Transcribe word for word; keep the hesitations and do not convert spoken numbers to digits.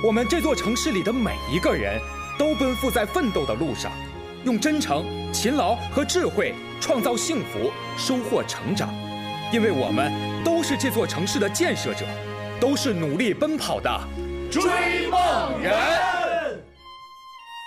我们这座城市里的每一个人都奔赴在奋斗的路上，用真诚、勤劳和智慧创造幸福，收获成长。因为我们都是这座城市的建设者，都是努力奔跑的追梦人。